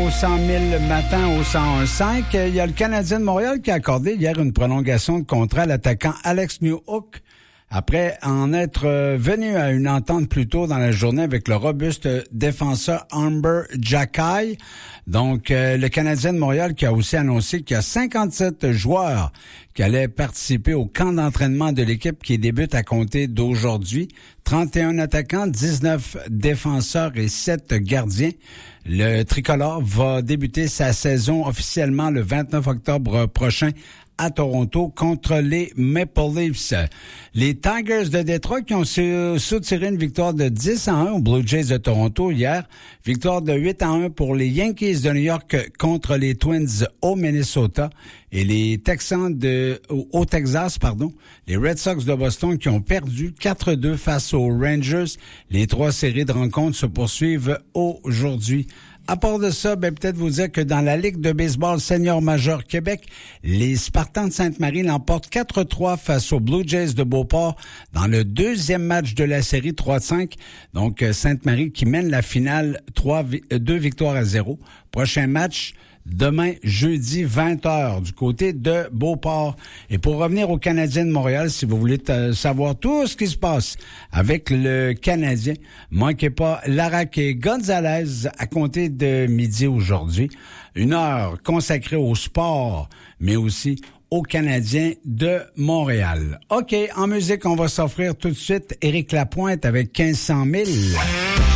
au 100 000 le matin au 101.5. Il y a le Canadien de Montréal qui a accordé hier une prolongation de contrat à l'attaquant Alex Newhook après en être venu à une entente plus tôt dans la journée avec le robuste défenseur Amber Xhekaj. Donc, le Canadien de Montréal qui a aussi annoncé qu'il y a 57 joueurs qui allaient participer au camp d'entraînement de l'équipe qui débute à compter d'aujourd'hui. 31 attaquants, 19 défenseurs et 7 gardiens. Le tricolore va débuter sa saison officiellement le 29 octobre prochain à Toronto contre les Maple Leafs. Les Tigers de Détroit qui ont soutiré une victoire de 10-1 aux Blue Jays de Toronto hier. Victoire de 8-1 pour les Yankees de New York contre les Twins au Minnesota. Et les Texans au Texas, les Red Sox de Boston qui ont perdu 4-2 face aux Rangers. Les 3 séries de rencontres se poursuivent aujourd'hui. À part de ça, peut-être vous dire que dans la Ligue de baseball senior majeur Québec, les Spartans de Sainte-Marie l'emportent 4-3 face aux Blue Jays de Beauport dans le deuxième match de la série 3-5. Donc, Sainte-Marie qui mène la finale 2 victoires à 0. Prochain match demain, jeudi, 20h, du côté de Beauport. Et pour revenir au Canadien de Montréal, si vous voulez savoir tout ce qui se passe avec le Canadien, manquez pas Larac et Gonzalez à compter de midi aujourd'hui. Une heure consacrée au sport, mais aussi aux Canadiens de Montréal. OK, en musique, on va s'offrir tout de suite Éric Lapointe avec 1500 000.